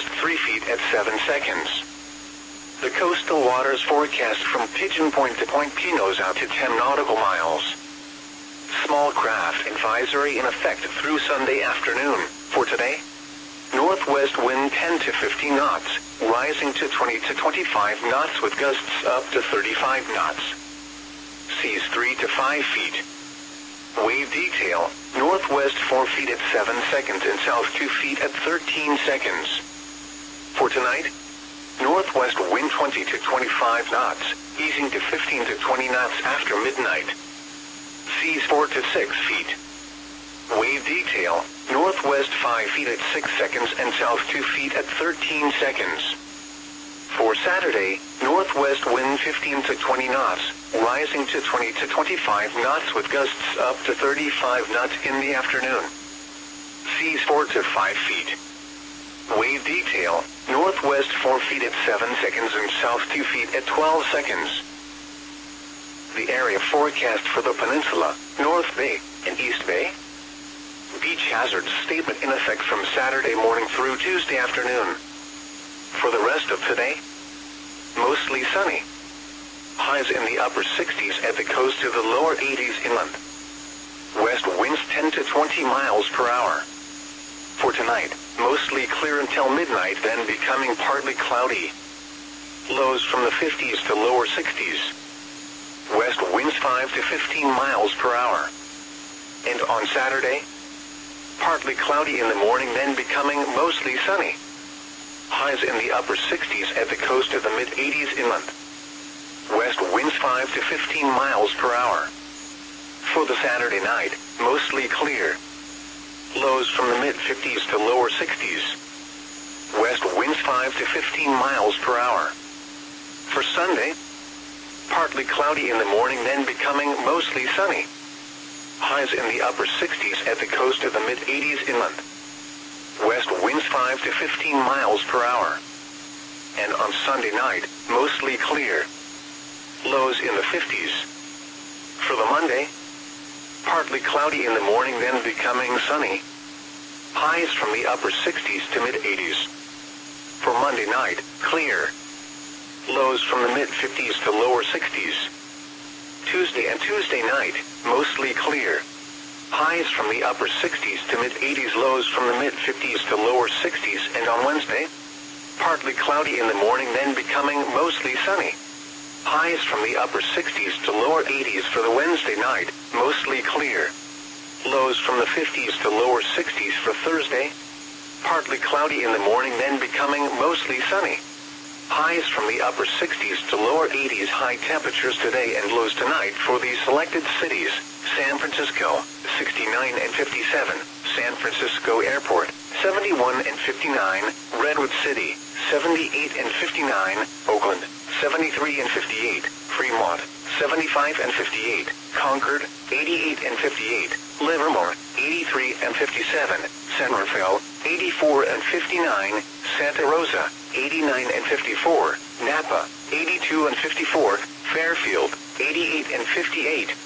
northwest 3 feet at 7 seconds. The coastal waters forecast from Pigeon Point to Point Pinos out to 10 nautical miles. Small craft advisory in effect through Sunday afternoon. For today, northwest wind 10 to 15 knots, rising to 20 to 25 knots with gusts up to 35 knots. Seas 3 to 5 feet. Wave detail, northwest 4 feet at 7 seconds and south 2 feet at 13 seconds. For tonight, northwest wind 20 to 25 knots, easing to 15 to 20 knots after midnight. Seas 4 to 6 feet. Wave detail, northwest 5 feet at 6 seconds and south 2 feet at 13 seconds. For Saturday, northwest wind 15 to 20 knots, rising to 20 to 25 knots with gusts up to 35 knots in the afternoon. Seas 4 to 5 feet. Wave detail, northwest 4 feet at 7 seconds and south 2 feet at 12 seconds. The area forecast for the peninsula, North Bay, and East Bay. Beach hazard statement in effect from Saturday morning through Tuesday afternoon. For the rest of today, mostly sunny. Highs in the upper 60s at the coast to the lower 80s inland. West winds 10 to 20 miles per hour. For tonight, mostly clear until midnight, then becoming partly cloudy. Lows from the 50s to lower 60s. West winds 5 to 15 miles per hour. And on Saturday, partly cloudy in the morning, then becoming mostly sunny. Highs in the upper 60s at the coast to the mid-80s inland. West winds 5 to 15 miles per hour. For the Saturday night, mostly clear. Lows from the mid-50s to lower 60s. West winds 5 to 15 miles per hour. For Sunday, partly cloudy in the morning, then becoming mostly sunny. Highs in the upper 60s at the coast to the mid-80s inland. West winds 5 to 15 miles per hour. And on Sunday night, mostly clear. Lows in the 50s. For the Monday, partly cloudy in the morning, then becoming sunny. Highs from the upper 60s to mid-80s. For Monday night, clear. Lows from the mid-50s to lower 60s. Tuesday and Tuesday night, mostly clear. Highs from the upper 60s to mid-80s, lows from the mid-50s to lower 60s, and on Wednesday, partly cloudy in the morning, then becoming mostly sunny. Highs from the upper 60s to lower 80s for the Wednesday night, mostly clear. Lows from the 50s to lower 60s for Thursday, partly cloudy in the morning, then becoming mostly sunny. Highs from the upper 60s to lower 80s, high temperatures today and lows tonight for the selected cities: San Francisco, 69 and 57, San Francisco Airport, 71 and 59, Redwood City, 78 and 59, Oakland, 73 and 58, Fremont, 75 and 58, Concord, 88 and 58, Livermore, 83 and 57, San Rafael, 84 and 59, Santa Rosa, 89 and 54, Napa, 82 and 54, Fairfield, 88 and 58.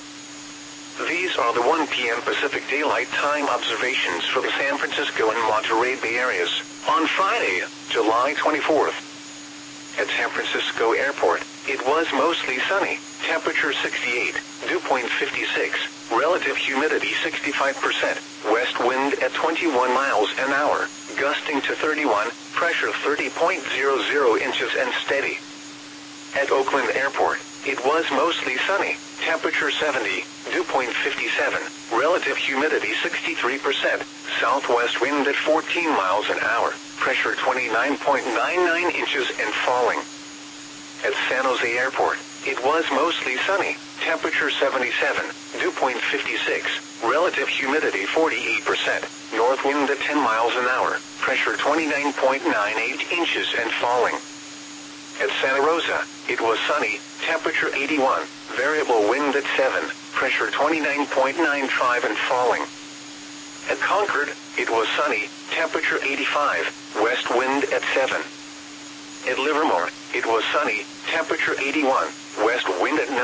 These are the 1 p.m. Pacific Daylight Time observations for the San Francisco and Monterey Bay areas on Friday, July 24th. At San Francisco Airport, it was mostly sunny, temperature 68, dew point 56, relative humidity 65%, west wind at 21 miles an hour, gusting to 31, pressure 30.00 inches and steady. At Oakland Airport, it was mostly sunny, temperature 70, dew point 57, relative humidity 63%, southwest wind at 14 miles an hour, pressure 29.99 inches and falling. At San Jose Airport, it was mostly sunny, temperature 77, dew point 56, relative humidity 48%, north wind at 10 miles an hour, pressure 29.98 inches and falling. At Santa Rosa, it was sunny, temperature 81, variable wind at 7, pressure 29.95 and falling. At Concord, it was sunny, temperature 85, west wind at 7. At Livermore, it was sunny, temperature 81, west wind at 9.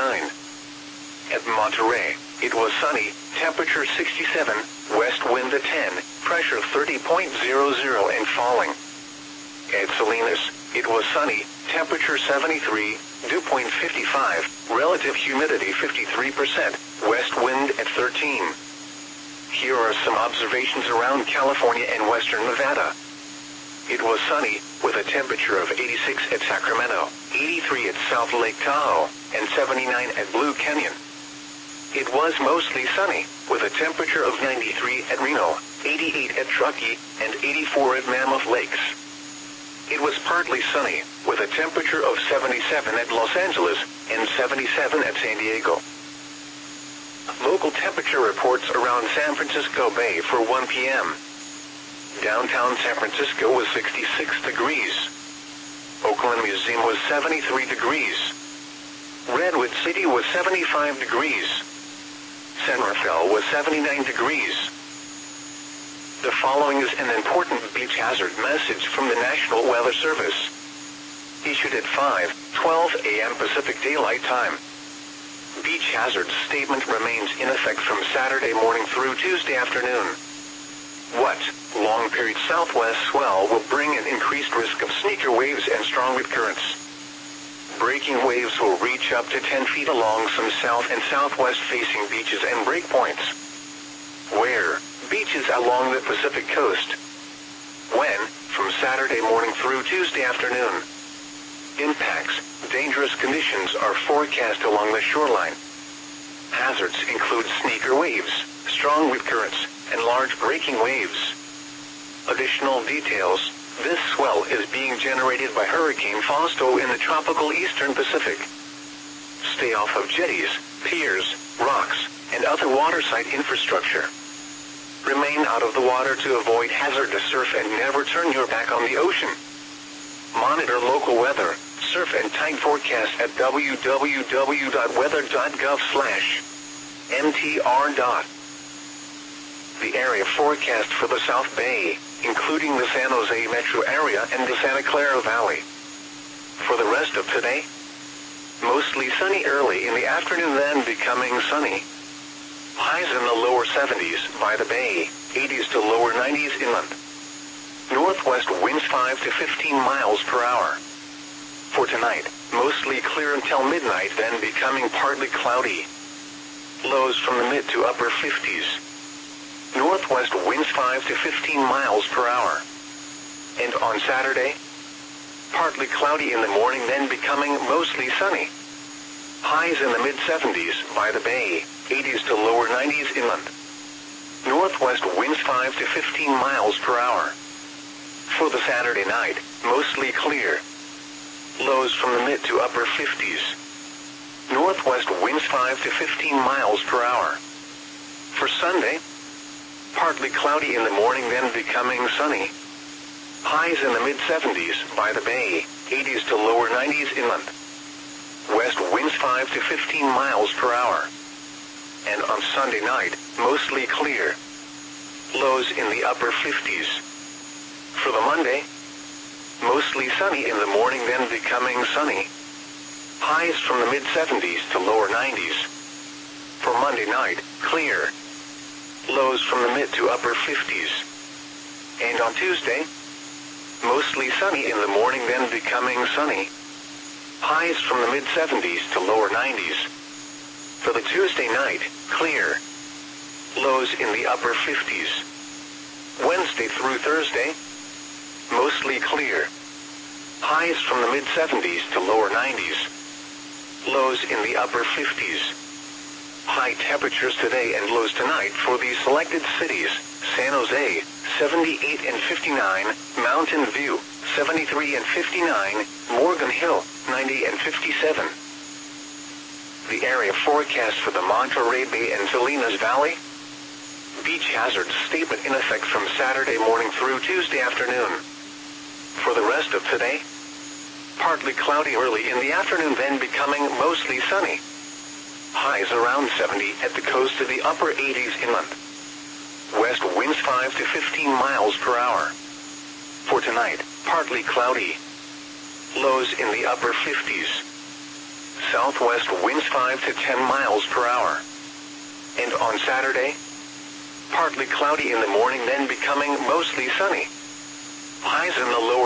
At Monterey, it was sunny, temperature 67, west wind at 10, pressure 30.00 and falling. At Salinas, it was sunny, temperature 73, dew point 55, relative humidity 53%, west wind at 13. Here are some observations around California and western Nevada. It was sunny, with a temperature of 86 at Sacramento, 83 at South Lake Tahoe, and 79 at Blue Canyon. It was mostly sunny, with a temperature of 93 at Reno, 88 at Truckee, and 84 at Mammoth Lakes. It was partly sunny, with a temperature of 77 at Los Angeles, and 77 at San Diego. Local temperature reports around San Francisco Bay for 1 p.m. Downtown San Francisco was 66 degrees. Oakland Museum was 73 degrees. Redwood City was 75 degrees. San Rafael was 79 degrees. The following is an important beach hazard message from the National Weather Service. Issued at 5:12 a.m. Pacific Daylight Time. Beach hazard statement remains in effect from Saturday morning through Tuesday afternoon. What? Long period southwest swell will bring an increased risk of sneaker waves and strong wind currents. Breaking waves will reach up to 10 feet along some south and southwest facing beaches and breakpoints. Where? Beaches along the Pacific coast. When? From Saturday morning through Tuesday afternoon. Impacts. Dangerous conditions are forecast along the shoreline. Hazards include sneaker waves, strong wind currents, and large breaking waves. Additional details. This swell is being generated by Hurricane Fausto in the tropical eastern Pacific. Stay off of jetties, piers, rocks, and other waterside infrastructure. Remain out of the water to avoid hazardous surf and never turn your back on the ocean. Monitor local weather, surf and tide forecast at www.weather.gov/mtr. The area forecast for the South Bay, including the San Jose metro area and the Santa Clara Valley. For the rest of today, mostly sunny early in the afternoon, then becoming sunny. Highs in the lower 70s by the bay, 80s to lower 90s inland. Northwest winds 5 to 15 miles per hour. For tonight, mostly clear until midnight, then becoming partly cloudy. Lows from the mid to upper 50s. Northwest winds 5 to 15 miles per hour. And on Saturday, partly cloudy in the morning, then becoming mostly sunny. Highs in the mid-70s by the bay, 80s to lower 90s inland. Northwest winds 5 to 15 miles per hour. For the Saturday night, mostly clear. Lows from the mid to upper 50s. Northwest winds 5 to 15 miles per hour. For Sunday, partly cloudy in the morning, then becoming sunny. Highs in the mid-70s by the bay, 80s to lower 90s inland. West winds 5 to 15 miles per hour. And on Sunday night, mostly clear. Lows in the upper 50s. For the Monday, mostly sunny in the morning, then becoming sunny. Highs from the mid-70s to lower 90s. For Monday night, clear. Lows from the mid to upper 50s. And on Tuesday, mostly sunny in the morning, then becoming sunny. Highs from the mid-70s to lower 90s. For the Tuesday night, clear. Lows in the upper 50s. Wednesday through Thursday, mostly clear. Highs from the mid-70s to lower 90s. Lows in the upper 50s. High temperatures today and lows tonight for these selected cities: San Jose, 78 and 59, Mountain View, 73 and 59, Morgan Hill, 90 and 57. The area forecast for the Monterey Bay and Salinas Valley. Beach hazard statement in effect from Saturday morning through Tuesday afternoon. For the rest of today, partly cloudy early in the afternoon, then becoming mostly sunny. Highs around 70 at the coast to the upper 80s inland. West winds 5 to 15 miles per hour. For tonight, partly cloudy. Lows in the upper 50s. Southwest winds 5 to 10 miles per hour. And on Saturday, partly cloudy in the morning, then becoming mostly sunny. Highs in the lower